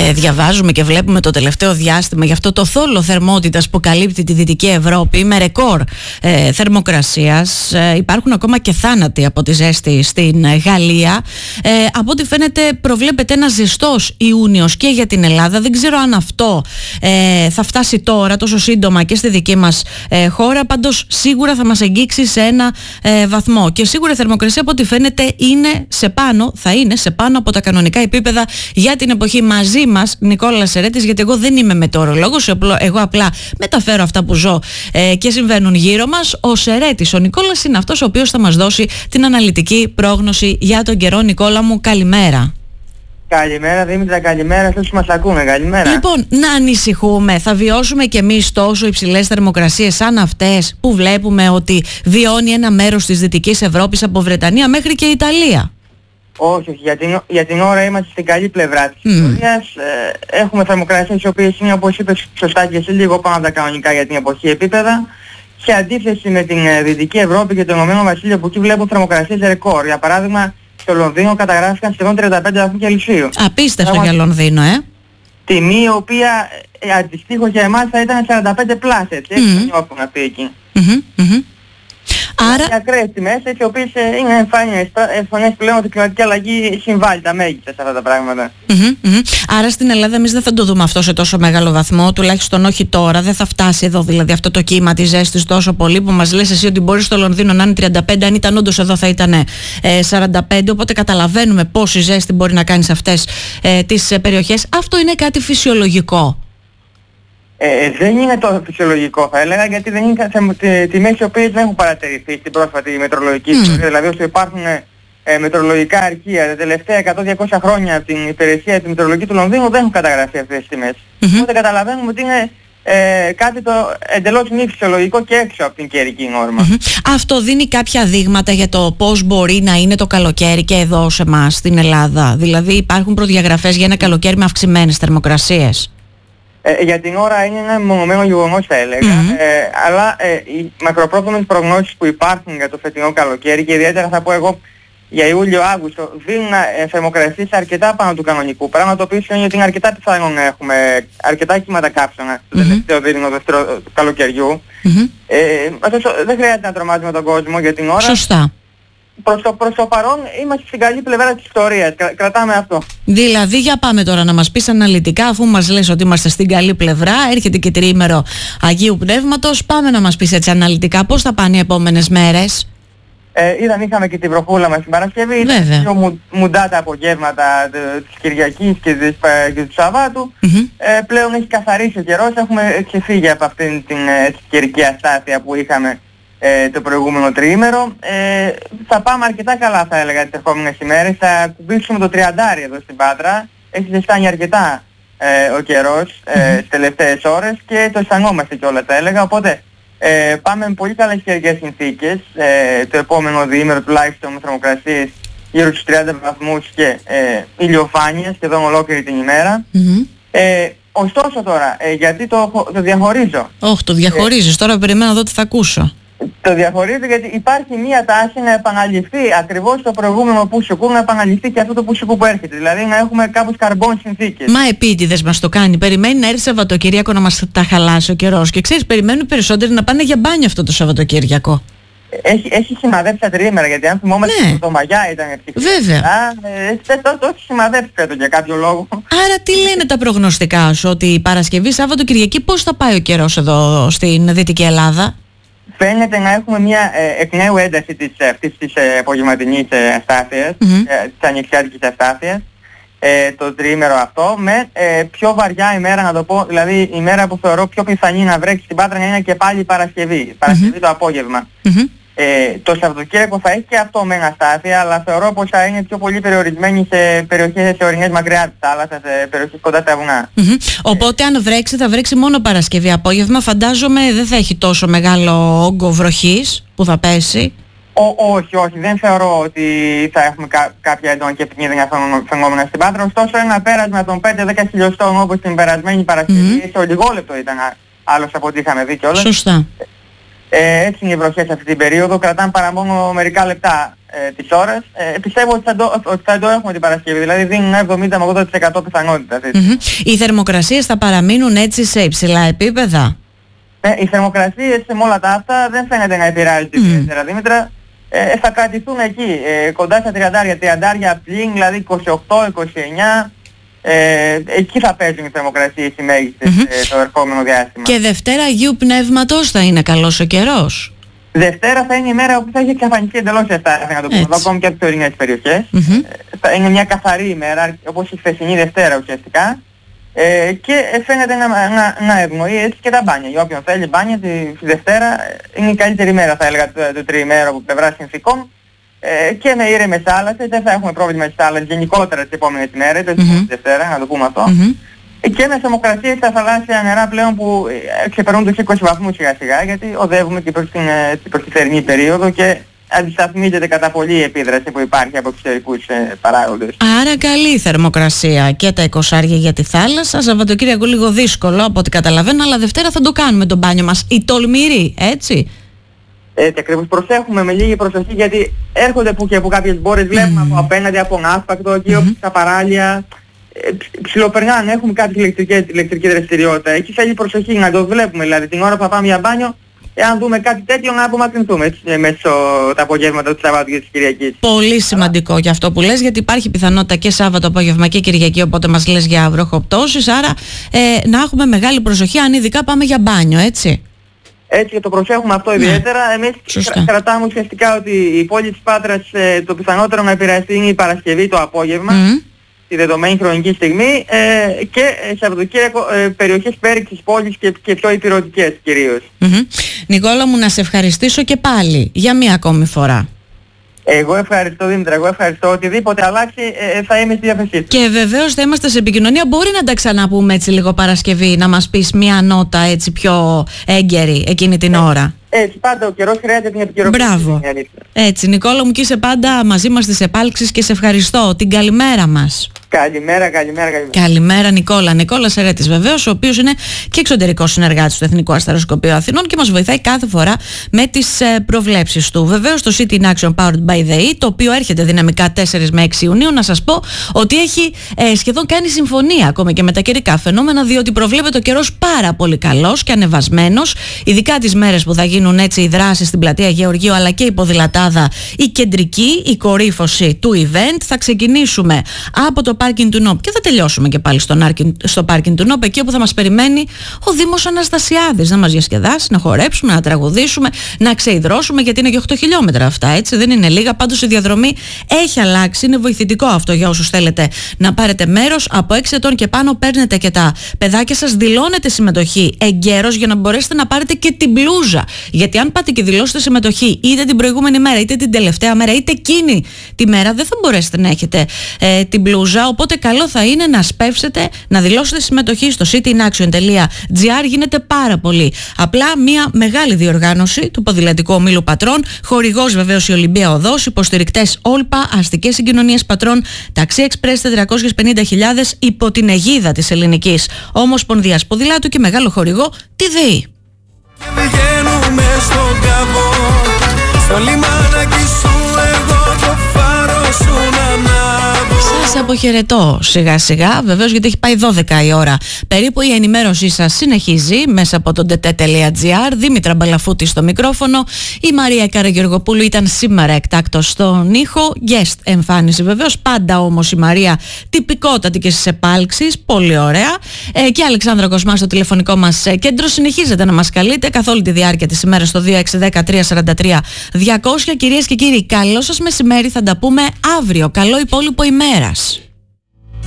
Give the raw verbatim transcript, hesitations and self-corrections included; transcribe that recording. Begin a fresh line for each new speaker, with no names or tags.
ε, διαβάζουμε και βλέπουμε το τελευταίο διάστημα για αυτό το θόλο θερμότητας που καλύπτει τη Δυτική Ευρώπη με ρεκόρ ε, θερμοκρασίας. Ε, υπάρχουν ακόμα και θάνατοι από τη ζέστη στην Γαλλία. Ε, από ό,τι φαίνεται προβλέπεται ένας ζεστός Ιούνιος και για την Ελλάδα. Δεν ξέρω αν αυτό ε, θα φτάσει τώρα τόσο σύντομα και στη δική μας ε, χώρα. Πάντως σίγουρα θα μας εγγίξει σε ένα ε, βαθμό. Και σίγουρα η θερμοκρασία από ό,τι φαίνεται είναι σε πάνω, θα είναι σε πάνω από τα κανονικά επίπεδα για την εποχή. Μαζί μας Νικόλας Σερέτης, γιατί εγώ δεν είμαι μετεωρολόγος, εγώ απλά μεταφέρω αυτά που ζω ε, και συμβαίνουν γύρω μας. Ο Σερέτης, ο Νικόλας, είναι αυτός ο οποίος θα μας δώσει την αναλυτική πρόγνωση για τον καιρό. Νικόλα μου, καλημέρα.
Καλημέρα Δήμητρα, καλημέρα σε όσους μας ακούνε, καλημέρα.
Λοιπόν, να ανησυχούμε, θα βιώσουμε κι εμείς τόσο υψηλές θερμοκρασίες σαν αυτές που βλέπουμε ότι βιώνει ένα μέρος της Δυτικής Ευρώπης από Βρετανία μέχρι και Ιταλία?
Όχι, όχι. Για την, για την ώρα είμαστε στην καλή πλευρά της
Mm.
ιστορίας. Ε, έχουμε θερμοκρασίες οι οποίες είναι, όπως είπες σωστά και εσύ, λίγο πάνω από τα κανονικά για την εποχή επίπεδα. Σε αντίθεση με την ε, Δυτική Ευρώπη και το Ηνωμένο Βασίλειο, που εκεί βλέπουν θερμοκρασίες ρεκόρ. Για παράδειγμα, στο Λονδίνο καταγράφηκαν σχεδόν τριάντα πέντε βαθμούς Κελσίου.
Απίστευτο
Άμα...
για Λονδίνο, ε.
Τιμή η οποία ε, αντιστοίχως για εμάς θα ήταν σαράντα πέντε πλάς, έτσι. Έτσι mm. νιώθουν αυτοί εκεί.
Mm-hmm, mm-hmm. Άρα...
Είναι ακραίες τιμές, έτσι, οι οποίες είναι εμφανές, εμφανές πλέον ότι η κλιματική αλλαγή συμβάλλει τα μέγιστα σε αυτά τα πράγματα.
Mm-hmm, mm-hmm. Άρα στην Ελλάδα εμείς δεν θα το δούμε αυτό σε τόσο μεγάλο βαθμό, τουλάχιστον όχι τώρα, δεν θα φτάσει εδώ δηλαδή αυτό το κύμα της ζέστης τόσο πολύ που μας λες εσύ ότι μπορεί στο Λονδίνο να είναι τριάντα πέντε, αν ήταν όντως εδώ θα ήταν ε, σαράντα πέντε, οπότε καταλαβαίνουμε πόση ζέστη μπορεί να κάνει σε αυτές ε, τις ε, περιοχές. Αυτό είναι κάτι φυσιολογικό?
Ε, δεν είναι το φυσιολογικό θα έλεγα, γιατί δεν είναι τιμές οι οποίες δεν έχουν παρατηρηθεί στην πρόσφατη μετρολογική mm. ιστορία. Δηλαδή όσο υπάρχουν ε, μετρολογικά αρχεία τα τελευταία εκατό με διακόσια χρόνια από την υπηρεσία τη μετρολογική του Λονδίνου δεν έχουν καταγραφεί αυτές τις τιμές. Mm-hmm. Οπότε καταλαβαίνουμε ότι είναι ε, κάτι το εντελώς μη φυσιολογικό και έξω από την καιρική νόρμα.
Mm-hmm. Αυτό δίνει κάποια δείγματα για το πώς μπορεί να είναι το καλοκαίρι και εδώ σε εμάς στην Ελλάδα? Δηλαδή υπάρχουν προδιαγραφές για ένα καλοκαίρι με αυξημένες θερμοκρασίες?
Ε, για την ώρα είναι ένα μονομένο γεγονός θα έλεγα, mm-hmm. ε, αλλά ε, οι μακροπρόθεσμες προγνώσεις που υπάρχουν για το φετινό καλοκαίρι και ιδιαίτερα θα πω εγώ για Ιούλιο-Αύγουστο δίνουν ε, θερμοκρασίες αρκετά πάνω του κανονικού, πράγμα το οποίο σημαίνει ότι είναι αρκετά πιθανό να έχουμε αρκετά κύματα κάψωνα το mm-hmm. τελευταίο δίμηνο δεύτερο του καλοκαιριού. Mm-hmm. Ε, ωστόσο δεν χρειάζεται να τρομάζουμε τον κόσμο για την ώρα.
Σωστά.
Προς το, προς το παρόν είμαστε στην καλή πλευρά της ιστορίας. Κρα, κρατάμε αυτό.
Δηλαδή για πάμε τώρα να μας πεις αναλυτικά, αφού μας λες ότι είμαστε στην καλή πλευρά, έρχεται και τριήμερο Αγίου Πνεύματος, πάμε να μας πεις έτσι αναλυτικά πώς θα πάνε οι επόμενες μέρες.
Ε, είδαν, είχαμε και την βροχούλα μας την Παρασκευή, δύο μου, μουντά τα απογεύματα της Κυριακής και, της, και του Σαββάτου. Mm-hmm. Ε, πλέον έχει καθαρίσει ο καιρός, έχουμε ξεφύγει από αυτήν την ε, καιρική αστάθεια που είχαμε Ε, το προηγούμενο τριήμερο. Ε, θα πάμε αρκετά καλά θα έλεγα τις ερχόμενες ημέρες. Θα κουμπίσουμε το τριαντάρι εδώ στην Πάτρα. Έχει ζεστάνει αρκετά ε, ο καιρός ε, mm-hmm. τις τελευταίες ώρες και το αισθανόμαστε κιόλας θα έλεγα. Οπότε ε, πάμε με πολύ καλές καιρικές συνθήκες ε, το επόμενο διήμερο τουλάχιστον με θερμοκρασίες γύρω στους τριάντα βαθμούς και ε, ηλιοφάνεια σχεδόν ολόκληρη την ημέρα. Mm-hmm. Ε, ωστόσο τώρα, ε, γιατί το, το διαχωρίζω.
Όχι, το διαχωρίζεις. Ε, τώρα περιμένω να δω τι θα ακούσω.
Το διαχωρίζω γιατί υπάρχει μία τάση να επαναληφθεί ακριβώς το προηγούμενο πουσουκού, να επαναληφθεί και αυτό το πουσουκού που έρχεται. Δηλαδή να έχουμε κάπως καρμπών συνθήκες.
Μα επίτηδες μας το κάνει. Περιμένει να έρθει Σαββατοκύριακο να μας τα χαλάσει ο καιρός. Και ξέρεις, περιμένουν περισσότεροι να πάνε για μπάνιο αυτό το Σαββατοκύριακο.
Έχει, έχει σημαδέψει τα τριήμερα, γιατί αν θυμόμαστε ναι. το Μαγιά ήταν ευτυχώς.
Βέβαια.
Ε, το, το, το έχει σημαδέψει φέτος για κάποιο λόγο.
Άρα τι λένε τα προγνωστικά σου, ότι Παρασκευή, Σάββατο, Κυριακή πώς θα πάει ο καιρός εδώ στην Δυτική Ελλάδα?
Φαίνεται να έχουμε μια ε, εκ νέου ένταση της, αυτής της ε, απογευματινής ε, αστάθειας,
mm-hmm.
ε, της ανοιξιάτικης αστάθειας, ε, το τριήμερο αυτό, με ε, πιο βαριά ημέρα να το πω, δηλαδή η μέρα που θεωρώ πιο πιθανή να βρέξει στην Πάτρα είναι και πάλι η Παρασκευή, Παρασκευή mm-hmm. το απόγευμα. Mm-hmm. Ε, το Σαββατοκύριακο θα έχει και αυτό με αστάθεια, αλλά θεωρώ πως θα είναι πιο πολύ περιορισμένη σε περιοχές σε ορεινές μακριά της θάλασσας, σε περιοχές κοντά στα βουνά.
Mm-hmm. Οπότε αν βρέξει θα βρέξει μόνο Παρασκευή απόγευμα, φαντάζομαι δεν θα έχει τόσο μεγάλο όγκο βροχής που θα πέσει.
Ο, όχι, όχι, δεν θεωρώ ότι θα έχουμε κά, κάποια έντονα και επικίνδυνα φαινόμενα στην Πάτρα, ωστόσο ένα πέρασμα των πέντε με δέκα χιλιοστών όπως την περασμένη Παρασκευή, mm-hmm. σε ολιγόλεπτο ήταν άλλος από ό,τι είχαμε δει κιόλας.
Σωστά.
Ε, έτσι είναι οι βροχές αυτή την περίοδο, κρατάνε παρά μόνο μερικά λεπτά ε, της ώρας, ε, πιστεύω ότι θα, το, ότι θα το έχουμε την Παρασκευή. Δηλαδή δίνουν εβδομήντα με ογδόντα τοις εκατό πιθανότητα.
Mm-hmm. Οι θερμοκρασίες θα παραμείνουν έτσι σε υψηλά επίπεδα?
Ε, οι θερμοκρασίες με όλα τα αυτά δεν φαίνεται να επηρεάζει την ιδιαίτερα Δήμητρα. Ε, θα κρατηθούν εκεί, ε, κοντά στα τριάντα, τριάντα πλήν, δηλαδή είκοσι οκτώ είκοσι εννιά. Ε, εκεί θα παίζουν οι θερμοκρασίες οι μέγιστες mm-hmm. ε, το ερχόμενο διάστημα.
Και Δευτέρα Αγίου Πνεύματος θα είναι καλός ο καιρός?
Δευτέρα θα είναι η μέρα που θα έχει εξαφανιστεί εντελώς η αστάθεια, να το πούμε, ακόμη και από τις ορεινές περιοχές. Mm-hmm. Ε, θα είναι μια καθαρή ημέρα, όπως η χθεσινή Δευτέρα ουσιαστικά. Ε, και φαίνεται να, να, να ευνοεί έτσι και τα μπάνια. Για όποιον θέλει μπάνια τη, τη Δευτέρα είναι η καλύτερη μέρα, θα έλεγα, το, το τριημέρο από πλευρά συνθηκών. Ε, και με ήρεμες θάλασσες, δεν θα έχουμε πρόβλημα στις θάλασσες γενικότερα τις επόμενες ημέρες, δεν mm-hmm. τη Δευτέρα, να το πούμε αυτό. Mm-hmm. Ε, και με θερμοκρασίες στα θαλάσσια νερά πλέον που ε, ξεπερνούν τους είκοσι βαθμούς σιγά σιγά, γιατί οδεύουμε και προς την, ε, προς τη θερινή περίοδο και αντισταθμίζεται κατά πολύ η επίδραση που υπάρχει από εξωτερικούς ε, παράγοντες.
Άρα καλή θερμοκρασία και τα εικοσάρια για τη θάλασσα. Σαββατοκύριακο λίγο δύσκολο από ό,τι καταλαβαίνω, αλλά Δευτέρα θα το κάνουμε το μπάνιο μας. Οι τολμηροί, έτσι.
Έτσι ακριβώς, προσέχουμε με λίγη προσοχή γιατί έρχονται που και από κάποιες μπόρες, βλέπουμε mm. από απέναντι από άσπακτο εκεί mm-hmm. στα παράλια. Ε, ψιλοπερνάνε, έχουμε κάποια ηλεκτρική, ηλεκτρική δραστηριότητα. Εκεί θέλει προσοχή να το βλέπουμε, δηλαδή την ώρα που θα πάμε για μπάνιο. Εάν δούμε κάτι τέτοιο να απομακρυνθούμε έτσι, μέσω τα απογεύματα του Σαββάτου και της Κυριακής.
Πολύ σημαντικό και αυτό που λες, γιατί υπάρχει πιθανότητα και Σάββατο απόγευμα και Κυριακή, οπότε μας λες για βροχοπτώσεις, άρα ε, να έχουμε μεγάλη προσοχή αν ειδικά πάμε για μπάνιο, έτσι.
Έτσι και το προσέχουμε αυτό ιδιαίτερα. Ναι. Εμείς κρα, κρατάμε ουσιαστικά ότι η πόλη της Πάτρας ε, το πιθανότερο να επηρεαστεί είναι η Παρασκευή το απόγευμα. Mm. Τη δεδομένη χρονική στιγμή ε, και ε, Σαββατοκύριακο ε, περιοχές πέριξης πόλης και, και πιο υπηρετικές κυρίως.
Mm-hmm. Νικόλα μου, να σε ευχαριστήσω και πάλι για μία ακόμη φορά.
Εγώ ευχαριστώ Δήμητρα, εγώ ευχαριστώ. Οτιδήποτε αλλάξει ε, θα είμαι στη διάθεσή του.
Και βεβαίως θα είμαστε σε επικοινωνία. Μπορεί να τα ξαναπούμε έτσι λίγο Παρασκευή, να μας πεις μία νότα έτσι πιο έγκαιρη εκείνη την ε, ώρα.
Έτσι, πάντα ο καιρός χρειάζεται την επικαιροποίηση.
Μπράβο. Έτσι, Νικόλα μου, και είσαι πάντα μαζί μας στις επάλξεις και σε ευχαριστώ. Την καλημέρα μας.
Καλημέρα, καλημέρα, καλημέρα.
Καλημέρα, Νικόλα. Νικόλα Σερέτης, βεβαίως, ο οποίος είναι και εξωτερικός συνεργάτης του Εθνικού Αστεροσκοπείου Αθηνών και μας βοηθάει κάθε φορά με τις ε, προβλέψεις του. Βεβαίως, το City in Action Powered by the E, το οποίο έρχεται δυναμικά τέσσερα με έξι Ιουνίου, να σας πω ότι έχει ε, σχεδόν κάνει συμφωνία ακόμα και με τα καιρικά φαινόμενα, διότι προβλέπεται ο καιρός πάρα πολύ καλός και ανεβασμένος, ειδικά τις μέρες που θα γίνουν έτσι οι δράσεις στην πλατεία Γεωργίου, αλλά και η ποδηλατάδα, η κεντρική, η κορύφωση του event. Θα ξεκινήσουμε από το πάρκινγκ του Νόπ και θα τελειώσουμε και πάλι στο πάρκινγκ του Νόπ, εκεί όπου θα μας περιμένει ο Δήμος Αναστασιάδης να μας διασκεδάσει, να χορέψουμε, να τραγουδήσουμε, να ξεϊδρώσουμε, γιατί είναι και οκτώ χιλιόμετρα αυτά, έτσι, δεν είναι λίγα. Πάντως η διαδρομή έχει αλλάξει, είναι βοηθητικό αυτό για όσους θέλετε να πάρετε μέρος. Από έξι ετών και πάνω παίρνετε και τα παιδάκια σας, δηλώνετε συμμετοχή εγκαίρως για να μπορέσετε να πάρετε και την μπλούζα. Γιατί αν πάτε και δηλώσετε συμμετοχή είτε την προηγούμενη μέρα, είτε την τελευταία μέρα, είτε εκείνη τη μέρα, δεν θα μπορέσετε να έχετε ε, την μπλούζα. Οπότε καλό θα είναι να σπεύσετε, να δηλώσετε συμμετοχή στο cityin-action τελεία gr. Γίνεται πάρα πολύ απλά, μια μεγάλη διοργάνωση του Ποδηλατικού Ομίλου Πατρών. Χορηγός βεβαίως η Ολυμπία Οδός, υποστηρικτές Όλπα, αστικές συγκοινωνίες Πατρών, Ταξί Εξπρές τετρακόσιες πενήντα χιλιάδες υπό την αιγίδα της Ελληνικής Ομοσπονδίας Ποδηλάτου και μεγάλο χορηγό τη ΔΕΗ.
Βγαίνουμε στον καβό, στο λιμάνακι σου εγώ το φάρο σου να ανάβω.
Σας αποχαιρετώ σιγά σιγά, βεβαίως, γιατί έχει πάει δώδεκα η ώρα περίπου. Η ενημέρωσή σας συνεχίζει μέσα από το ντι τι τελεία τζι άρ. Δήμητρα Μπαλαφούτη στο μικρόφωνο. Η Μαρία Καραγεωργοπούλου ήταν σήμερα εκτάκτος στον ήχο. Guest εμφάνιση βεβαίως. Πάντα όμως η Μαρία τυπικότατη και στις επάλξεις. Πολύ ωραία. Ε, και η Αλεξάνδρα Κοσμά στο τηλεφωνικό μας κέντρο. Συνεχίζετε να μας καλείτε καθ' όλη τη διάρκεια της ημέρας στο δύο έξι ένα μηδέν τρία τέσσερα τρία διακόσια. Κυρίες και κύριοι, καλό σας μεσημέρι. Θα τα πούμε αύριο. Καλό υπόλοιπο ημέρας.